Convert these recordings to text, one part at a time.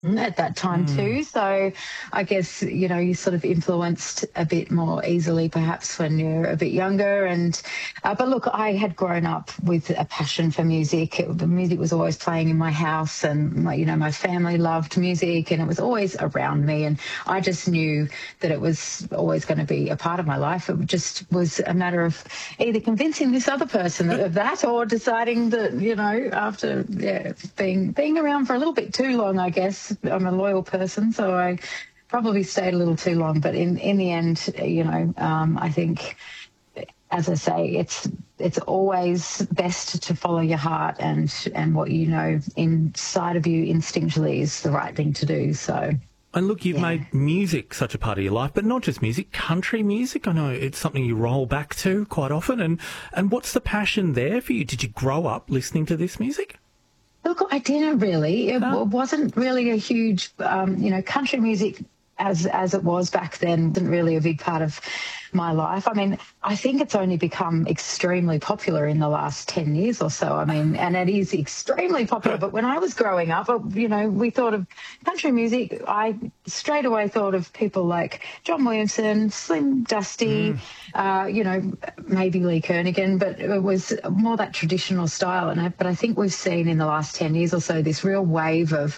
at that time too. So I guess, you sort of influenced a bit more easily perhaps when you're a bit younger. And but look, I had grown up with a passion for music. The music was always playing in my house, and my family loved music, and it was always around me. And I just knew that it was always going to be a part of my life. It just was a matter of either convincing this other person of that, or deciding that, after being around for a little bit too long, I guess. I'm a loyal person, so I probably stayed a little too long. But in the end, I think, as I say, it's always best to follow your heart, and what inside of you instinctually is the right thing to do. So. And look, you've made music such a part of your life, but not just music, country music. I know it's something you roll back to quite often. And what's the passion there for you? Did you grow up listening to this music? Look, I didn't really. It wasn't really a huge, country music as it was back then, wasn't really a big part of my life. I mean, I think it's only become extremely popular in the last 10 years or so. I mean, and it is extremely popular. But when I was growing up, we thought of country music. I straight away thought of people like John Williamson, Slim Dusty, maybe Lee Kernaghan, but it was more that traditional style. But I think we've seen in the last 10 years or so this real wave of,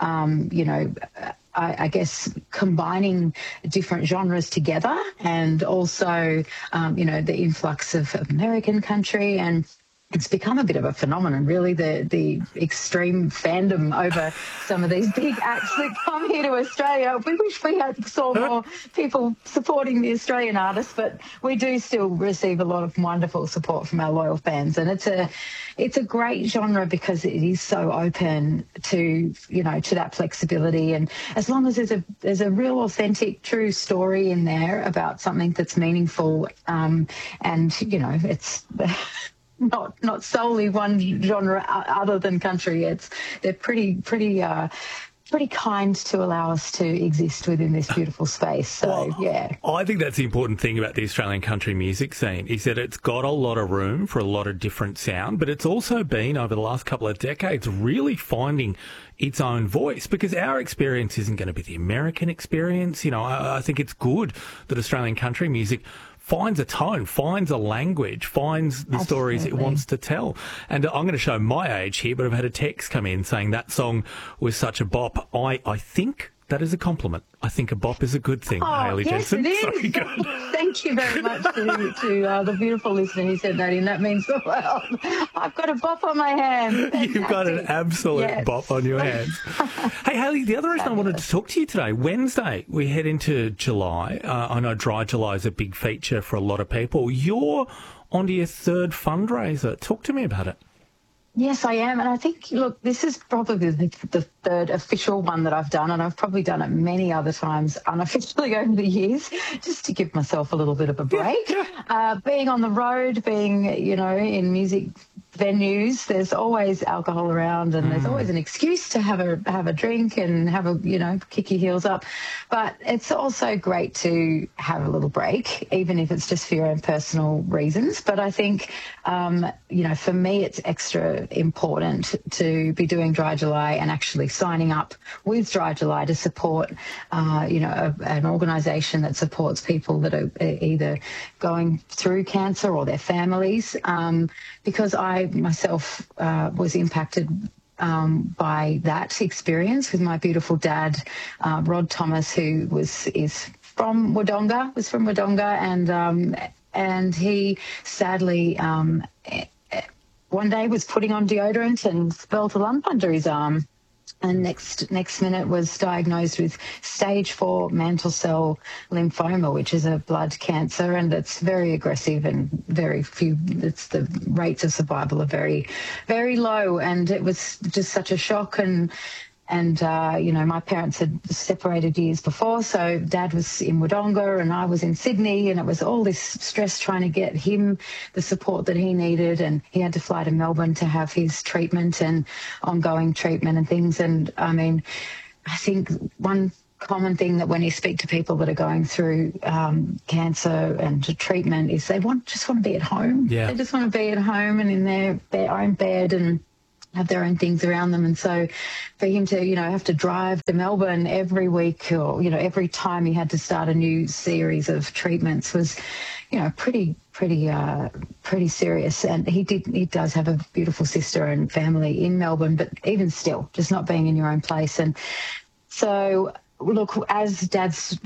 I guess, combining different genres together, and also, the influx of American country, and it's become a bit of a phenomenon, really, the extreme fandom over some of these big acts that come here to Australia. We wish we had saw more people supporting the Australian artists, but we do still receive a lot of wonderful support from our loyal fans, and it's a great genre because it is so open to to that flexibility, and as long as there's a real authentic, true story in there about something that's meaningful, and it's not solely one genre other than country. They're pretty kind to allow us to exist within this beautiful space. So, I think that's the important thing about the Australian country music scene, is that it's got a lot of room for a lot of different sound, but it's also been, over the last couple of decades, really finding its own voice, because our experience isn't going to be the American experience. I think it's good that Australian country music finds a tone, finds a language, finds the stories it wants to tell. And I'm going to show my age here, but I've had a text come in saying that song was such a bop. I think that is a compliment. I think a bop is a good thing, Hayley Jensen. Yes, it is. Sorry, Thank you very much to the beautiful listener who said that in. That means the world. I've got a bop on my hand. Fantastic. You've got an absolute bop on your hands. Hey, Hayley, the other reason I wanted to talk to you today, Wednesday, we head into July. I know Dry July is a big feature for a lot of people. You're onto your third fundraiser. Talk to me about it. Yes, I am. And I think, look, this is probably the third official one that I've done, and I've probably done it many other times unofficially over the years, just to give myself a little bit of a break. Being on the road, being, in music venues, there's always alcohol around, and there's always an excuse to have a drink and have a, kick your heels up. But it's also great to have a little break, even if it's just for your own personal reasons. But I think, for me, it's extra important to be doing Dry July and actually signing up with Dry July to support, an organisation that supports people that are either going through cancer or their families, because I myself was impacted by that experience with my beautiful dad, Rod Thomas, who was from Wodonga, and he sadly one day was putting on deodorant and spilled a lump under his arm. And next minute was diagnosed with stage 4 mantle cell lymphoma, which is a blood cancer, and it's very aggressive and the rates of survival are very, very low. And it was just such a shock. And my parents had separated years before, so Dad was in Wodonga and I was in Sydney, and it was all this stress trying to get him the support that he needed, and he had to fly to Melbourne to have his treatment and ongoing treatment and things. And, I think one common thing that when you speak to people that are going through cancer and treatment is they just want to be at home. Yeah. They just want to be at home and in their own bed and have their own things around them. And so for him to, have to drive to Melbourne every week or, every time he had to start a new series of treatments was, pretty serious. And he does have a beautiful sister and family in Melbourne, but even still, just not being in your own place. And so, look, as Dad's,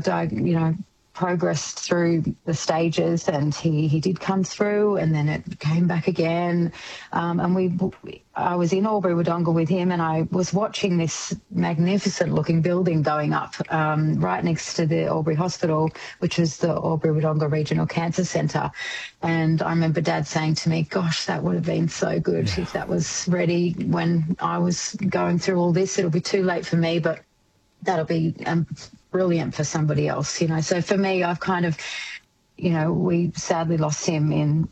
progressed through the stages, and he did come through, and then it came back again. And I was in Albury Wodonga with him, and I was watching this magnificent looking building going up right next to the Albury Hospital, which was the Albury Wodonga Regional Cancer Centre. And I remember Dad saying to me, gosh, that would have been so good if that was ready when I was going through all this. It'll be too late for me, but that'll be brilliant for somebody else, So for me, I've kind of, we sadly lost him in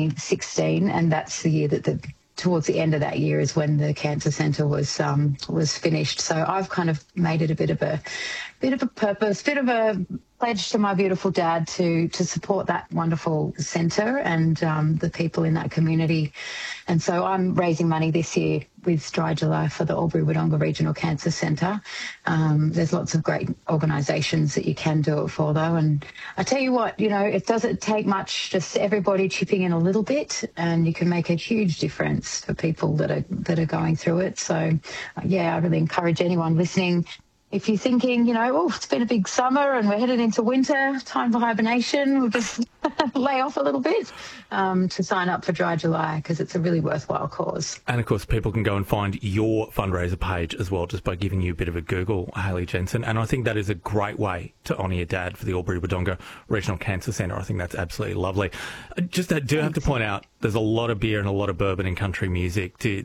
2016, and that's the year that towards the end of that year is when the cancer centre was finished. So I've kind of made it a bit of a purpose, bit of a pledge to my beautiful dad to support that wonderful centre and the people in that community. And so I'm raising money this year with Dry July for the Albury Wodonga Regional Cancer Centre. There's lots of great organisations that you can do it for, though. And I tell you what, it doesn't take much, just everybody chipping in a little bit, and you can make a huge difference for people that are going through it. So, I really encourage anyone listening, if you're thinking, it's been a big summer and we're headed into winter, time for hibernation, we'll just lay off a little bit to sign up for Dry July, because it's a really worthwhile cause. And, of course, people can go and find your fundraiser page as well just by giving you a bit of a Google, Hayley Jensen. And I think that is a great way to honour your dad for the Albury Wodonga Regional Cancer Centre. I think that's absolutely lovely. Just I do have to point out, there's a lot of beer and a lot of bourbon in country music. Do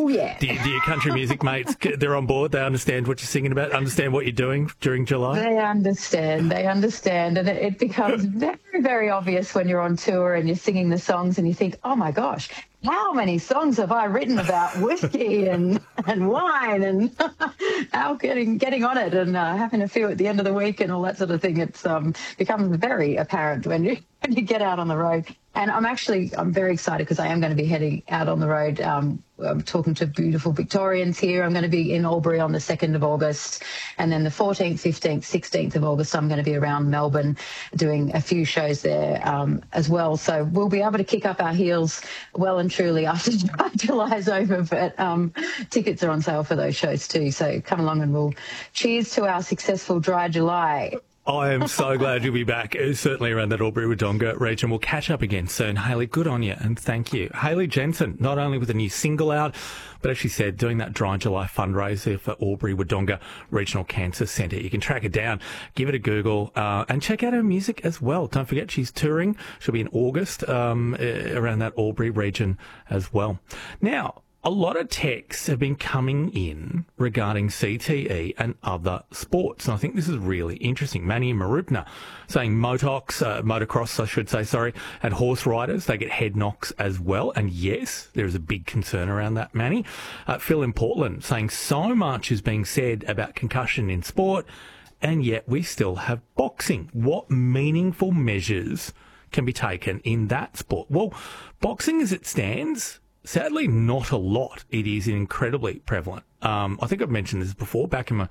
your country music mates, they're on board? They understand what you're singing about, understand what you're doing during July? They understand. And it becomes very, very obvious when you're on tour and you're singing the songs and you think, oh my gosh, how many songs have I written about whiskey and wine and how getting on it and having a few at the end of the week and all that sort of thing. It's becomes very apparent when you get out on the road. And I'm very excited because I am going to be heading out on the road. I'm talking to beautiful Victorians here. I'm going to be in Albury on the 2nd of August. And then the 14th, 15th, 16th of August, I'm going to be around Melbourne doing a few shows there as well. So we'll be able to kick up our heels well and truly after July's over. But tickets are on sale for those shows too. So come along and we'll cheers to our successful Dry July. I am so glad you'll be back, certainly around that Albury Wodonga region. We'll catch up again soon. Hayley, good on you, and thank you. Hayley Jensen, not only with a new single out, but as she said, doing that Dry July fundraiser for Albury Wodonga Regional Cancer Centre. You can track her down, give it a Google, and check out her music as well. Don't forget, she's touring. She'll be in August around that Albury region as well. Now, a lot of texts have been coming in regarding CTE and other sports, and I think this is really interesting. Manny Marupna saying motocross, I should say, and horse riders, they get head knocks as well. And yes, there is a big concern around that, Manny. Phil in Portland saying so much is being said about concussion in sport, and yet we still have boxing. What meaningful measures can be taken in that sport? Well, boxing as it stands, sadly, not a lot. It is incredibly prevalent. I think I've mentioned this before. Back in my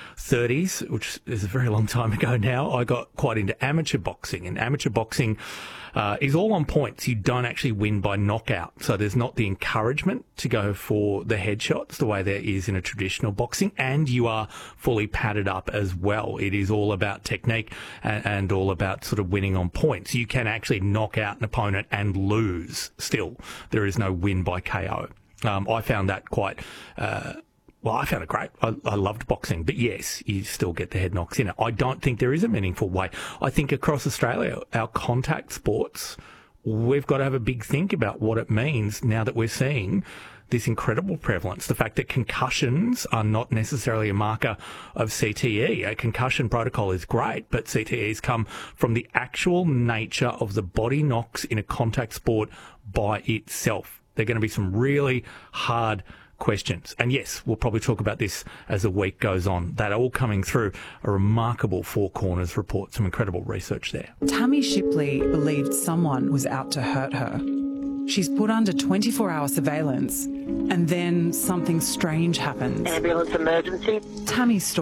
30s, which is a very long time ago now, I got quite into amateur boxing. And amateur boxing is all on points. You don't actually win by knockout. So there's not the encouragement to go for the headshots the way there is in a traditional boxing. And you are fully padded up as well. It is all about technique and all about sort of winning on points. You can actually knock out an opponent and lose still. There is no win by KO. I found that quite... I found it great. I loved boxing. But yes, you still get the head knocks in it. I don't think there is a meaningful way. I think across Australia, our contact sports, we've got to have a big think about what it means now that we're seeing this incredible prevalence. The fact that concussions are not necessarily a marker of CTE. A concussion protocol is great, but CTEs come from the actual nature of the body knocks in a contact sport by itself. They're going to be some really hard questions. And yes, we'll probably talk about this as the week goes on. That all coming through a remarkable Four Corners report. Some incredible research there. Tammy Shipley believed someone was out to hurt her. She's put under 24-hour surveillance, and then something strange happens. Ambulance emergency. Tammy's story.